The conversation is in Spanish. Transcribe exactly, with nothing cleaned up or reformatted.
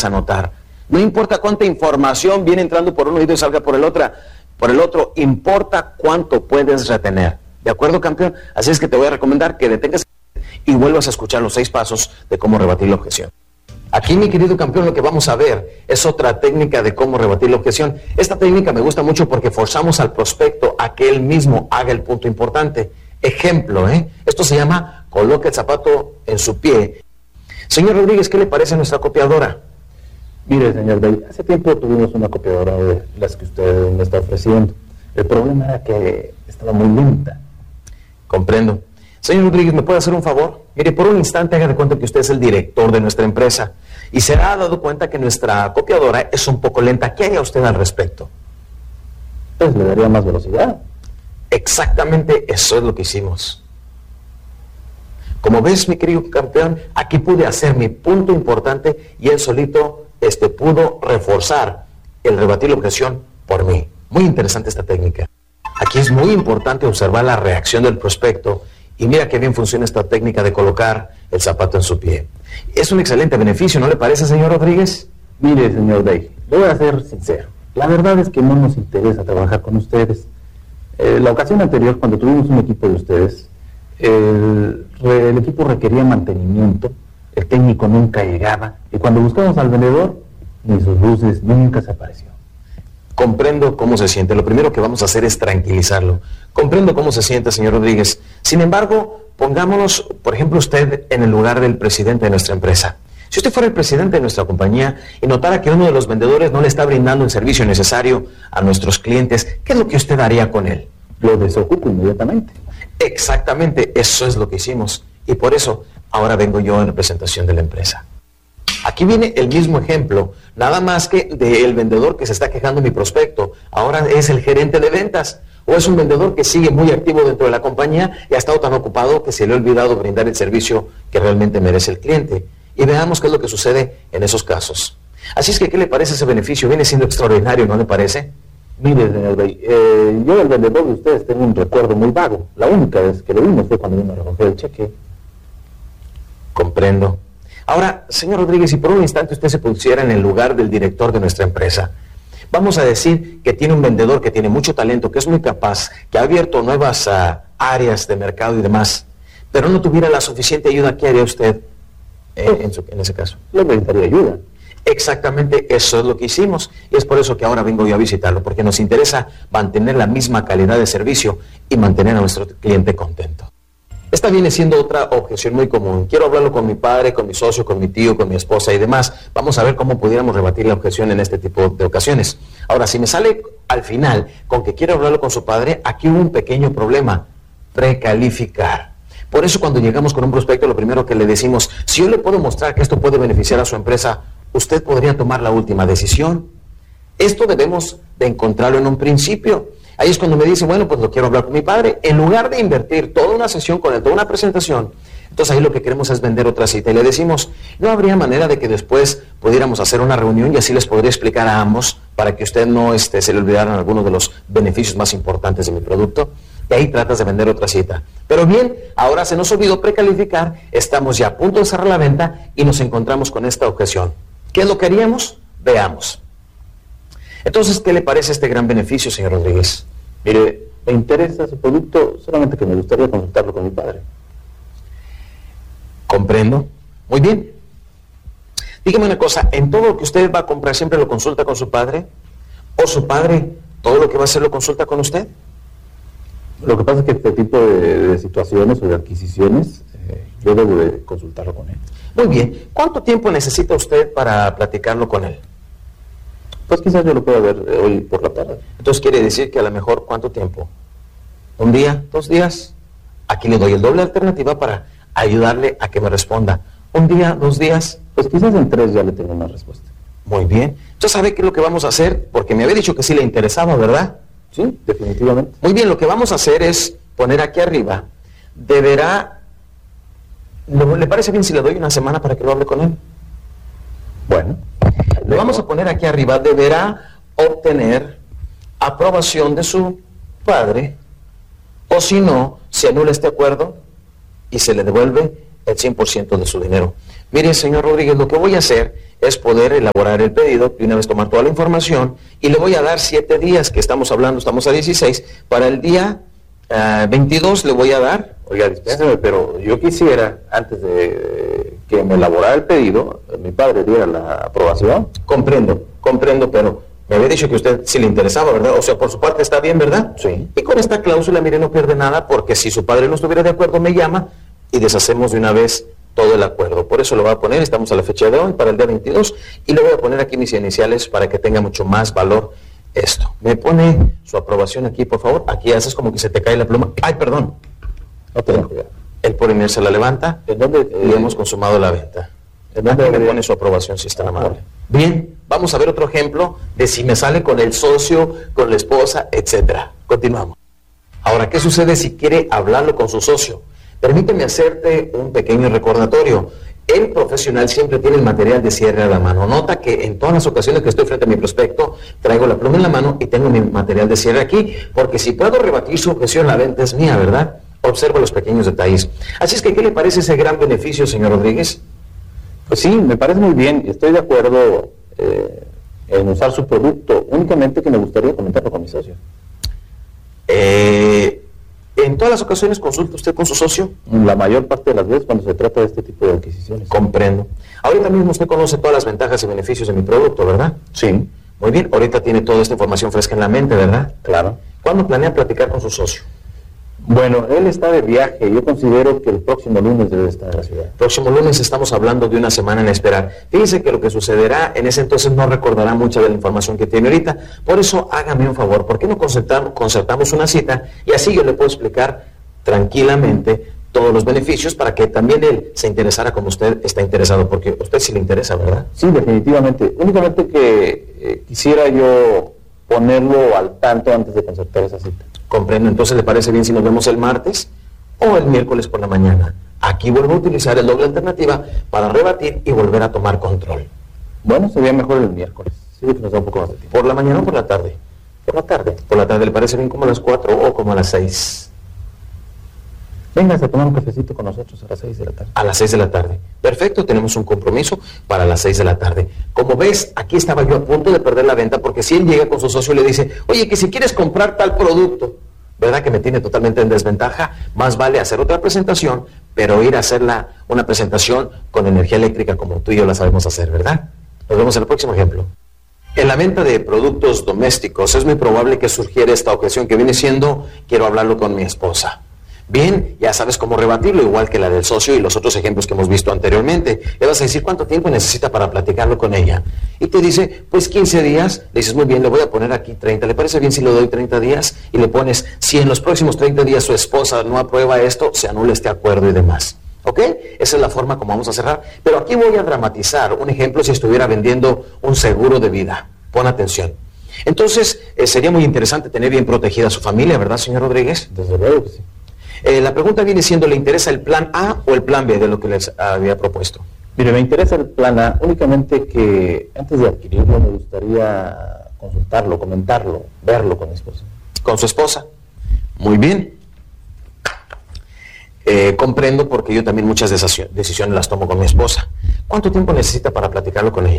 a notar. No importa cuánta información viene entrando por un oído y salga por el otro, por el otro, importa cuánto puedes retener. ¿De acuerdo, campeón? Así es que te voy a recomendar que detengas y vuelvas a escuchar los seis pasos de cómo rebatir la objeción. Aquí, mi querido campeón, lo que vamos a ver es otra técnica de cómo rebatir la objeción. Esta técnica me gusta mucho porque forzamos al prospecto a que él mismo haga el punto importante. Ejemplo, ¿eh? Esto se llama coloca el zapato en su pie. Señor Rodríguez, ¿qué le parece a nuestra copiadora? Mire, señor Day, hace tiempo tuvimos una copiadora de las que usted me está ofreciendo. El problema era que estaba muy lenta. Comprendo. Señor Rodríguez, ¿me puede hacer un favor? Mire, por un instante haga de cuenta que usted es el director de nuestra empresa y se ha dado cuenta que nuestra copiadora es un poco lenta. ¿Qué haría usted al respecto? Pues le daría más velocidad. Exactamente eso es lo que hicimos. Como ves, mi querido campeón, aquí pude hacer mi punto importante y él solito este, pudo reforzar el rebatir la objeción por mí. Muy interesante esta técnica. Aquí es muy importante observar la reacción del prospecto y mira qué bien funciona esta técnica de colocar el zapato en su pie. Es un excelente beneficio, ¿no le parece, señor Rodríguez? Mire, señor Day, le voy a ser sincero. La verdad es que no nos interesa trabajar con ustedes. Eh, la ocasión anterior, cuando tuvimos un equipo de ustedes, el, el equipo requería mantenimiento, el técnico nunca llegaba, y cuando buscamos al vendedor, ni sus luces nunca se apareció. Comprendo cómo se siente. Lo primero que vamos a hacer es tranquilizarlo. Comprendo cómo se siente, señor Rodríguez. Sin embargo, pongámonos, por ejemplo, usted en el lugar del presidente de nuestra empresa. Si usted fuera el presidente de nuestra compañía y notara que uno de los vendedores no le está brindando el servicio necesario a nuestros clientes, ¿qué es lo que usted haría con él? Lo desocupo inmediatamente. Exactamente, eso es lo que hicimos. Y por eso, ahora vengo yo en representación de la empresa. Aquí viene el mismo ejemplo, nada más que del vendedor que se está quejando mi prospecto. Ahora es el gerente de ventas, o es un vendedor que sigue muy activo dentro de la compañía y ha estado tan ocupado que se le ha olvidado brindar el servicio que realmente merece el cliente. Y veamos qué es lo que sucede en esos casos. Así es que, ¿qué le parece ese beneficio? Viene siendo extraordinario, ¿no le parece? Mire, señor Bay, eh, yo del vendedor de ustedes tengo un recuerdo muy vago. La única vez que lo vimos fue cuando vino a recoger el cheque. Comprendo. Ahora, señor Rodríguez, si por un instante usted se pusiera en el lugar del director de nuestra empresa, vamos a decir que tiene un vendedor que tiene mucho talento, que es muy capaz, que ha abierto nuevas uh, áreas de mercado y demás, pero no tuviera la suficiente ayuda, ¿qué haría usted eh, en, su, en ese caso? Le necesitaría ayuda. Exactamente eso es lo que hicimos y es por eso que ahora vengo yo a visitarlo, porque nos interesa mantener la misma calidad de servicio y mantener a nuestro cliente contento. Esta viene siendo otra objeción muy común. Quiero hablarlo con mi padre, con mi socio, con mi tío, con mi esposa y demás. Vamos a ver cómo pudiéramos rebatir la objeción en este tipo de ocasiones. Ahora, si me sale al final con que quiero hablarlo con su padre, aquí hubo un pequeño problema. Precalificar. Por eso cuando llegamos con un prospecto, lo primero que le decimos, si yo le puedo mostrar que esto puede beneficiar a su empresa, usted podría tomar la última decisión. Esto debemos de encontrarlo en un principio. Ahí es cuando me dice, bueno, pues lo quiero hablar con mi padre. En lugar de invertir toda una sesión con él, toda una presentación, entonces ahí lo que queremos es vender otra cita. Y le decimos, ¿no habría manera de que después pudiéramos hacer una reunión y así les podría explicar a ambos para que usted no este, se le olvidaran algunos de los beneficios más importantes de mi producto? Y ahí tratas de vender otra cita. Pero bien, ahora se nos olvidó precalificar, estamos ya a punto de cerrar la venta y nos encontramos con esta objeción. ¿Qué es lo que haríamos? Veamos. Entonces, ¿qué le parece este gran beneficio, señor Rodríguez? Mire, me interesa su producto, solamente que me gustaría consultarlo con mi padre. Comprendo. Muy bien. Dígame una cosa, ¿en todo lo que usted va a comprar siempre lo consulta con su padre? ¿O su padre todo lo que va a hacer lo consulta con usted? Lo que pasa es que este tipo de, de situaciones o de adquisiciones, eh, yo debo de consultarlo con él. Muy bien. ¿Cuánto tiempo necesita usted para platicarlo con él? Pues quizás yo lo pueda ver eh, hoy por la tarde. Entonces quiere decir que a lo mejor, ¿cuánto tiempo? ¿Un día? ¿Dos días? Aquí le doy el doble alternativa para ayudarle a que me responda. ¿Un día? ¿Dos días? Pues quizás en tres ya le tengo una respuesta. Muy bien. Entonces, ¿sabe qué es lo que vamos a hacer? Porque me había dicho que sí le interesaba, ¿verdad? Sí, definitivamente. Muy bien, lo que vamos a hacer es poner aquí arriba. Deberá... ¿Le parece bien si le doy una semana para que lo hable con él? Bueno. Le vamos a poner aquí arriba, deberá obtener aprobación de su padre, o si no, se anula este acuerdo y se le devuelve el cien por ciento de su dinero. Mire, señor Rodríguez, lo que voy a hacer es poder elaborar el pedido, de una vez tomar toda la información, y le voy a dar siete días, que estamos hablando, estamos a dieciséis, para el día uh, veintidós le voy a dar. Oiga, dispénseme, pero yo quisiera, antes de que me elaborara el pedido, mi padre diera la aprobación. Comprendo, comprendo, pero me había dicho que a usted sí le interesaba, ¿verdad? O sea, por su parte está bien, ¿verdad? Sí. Y con esta cláusula, mire, no pierde nada, porque si su padre no estuviera de acuerdo, me llama y deshacemos de una vez todo el acuerdo. Por eso lo voy a poner, estamos a la fecha de hoy, para el día veintidós, y le voy a poner aquí mis iniciales para que tenga mucho más valor esto. Me pone su aprobación aquí, por favor. Aquí haces como que se te cae la pluma. ¡Ay, perdón! No te lo diga. El por email se la levanta. ¿En dónde? Eh, y hemos consumado la venta. ¿En dónde Aquí me me pone su aprobación, si es tan amable. Bien, vamos a ver otro ejemplo de si me sale con el socio, con la esposa, etcétera. Continuamos. Ahora, ¿qué sucede si quiere hablarlo con su socio? Permíteme hacerte un pequeño recordatorio. El profesional siempre tiene el material de cierre a la mano. Nota que en todas las ocasiones que estoy frente a mi prospecto, traigo la pluma en la mano y tengo mi material de cierre aquí, porque si puedo rebatir su objeción, la venta es mía, ¿verdad? Observo los pequeños detalles. Así es que, ¿qué le parece ese gran beneficio, señor Rodríguez? Pues sí, me parece muy bien. Estoy de acuerdo eh, en usar su producto. Únicamente que me gustaría comentarlo con mi socio. Eh... ¿En todas las ocasiones consulta usted con su socio? La mayor parte de las veces cuando se trata de este tipo de adquisiciones. Comprendo. Ahorita mismo usted conoce todas las ventajas y beneficios de mi producto, ¿verdad? Sí. Muy bien, ahorita tiene toda esta información fresca en la mente, ¿verdad? Claro. ¿Cuándo planea platicar con su socio? Bueno, él está de viaje. Yo considero que el próximo lunes debe estar en la ciudad. Próximo lunes estamos hablando de una semana en esperar. Fíjese que lo que sucederá en ese entonces no recordará mucha de la información que tiene ahorita. Por eso hágame un favor, ¿por qué no concertamos, concertamos una cita? Y así yo le puedo explicar tranquilamente todos los beneficios para que también él se interesara como usted está interesado, porque a usted sí le interesa, ¿verdad? Sí, definitivamente. Únicamente que eh, quisiera yo ponerlo al tanto antes de concertar esa cita. Comprendo, entonces ¿le parece bien si nos vemos el martes o el miércoles por la mañana? Aquí vuelvo a utilizar el doble alternativa para rebatir y volver a tomar control. Bueno, sería mejor el miércoles. Sí, que nos da un poco más de tiempo. ¿Por la mañana o por la tarde? Por la tarde. ¿Por la tarde le parece bien como a las cuatro o como a las seis? Véngase a tomar un cafecito con nosotros a las seis de la tarde. A las seis de la tarde. Perfecto, tenemos un compromiso para las seis de la tarde. Como ves, aquí estaba yo a punto de perder la venta, porque si él llega con su socio y le dice, oye, que si quieres comprar tal producto, ¿verdad que me tiene totalmente en desventaja? Más vale hacer otra presentación, pero ir a hacerla una presentación con energía eléctrica como tú y yo la sabemos hacer, ¿verdad? Nos vemos en el próximo ejemplo. En la venta de productos domésticos es muy probable que surgiera esta ocasión que viene siendo, quiero hablarlo con mi esposa. Bien, ya sabes cómo rebatirlo, igual que la del socio y los otros ejemplos que hemos visto anteriormente. Le vas a decir cuánto tiempo necesita para platicarlo con ella. Y te dice, pues quince días. Le dices, muy bien, le voy a poner aquí treinta. ¿Le parece bien si le doy treinta días? Y le pones, si en los próximos treinta días su esposa no aprueba esto, se anula este acuerdo y demás. ¿Ok? Esa es la forma como vamos a cerrar. Pero aquí voy a dramatizar un ejemplo si estuviera vendiendo un seguro de vida. Pon atención. Entonces, eh, sería muy interesante tener bien protegida a su familia, ¿verdad, señor Rodríguez? Desde luego que sí. Eh, la pregunta viene siendo, ¿le interesa el plan A o el plan B de lo que les había propuesto? Mire, me interesa el plan A, únicamente que antes de adquirirlo me gustaría consultarlo, comentarlo, verlo con mi esposa. ¿Con su esposa? Muy bien. Eh, comprendo porque yo también muchas de esas decisiones las tomo con mi esposa. ¿Cuánto tiempo necesita para platicarlo con ella?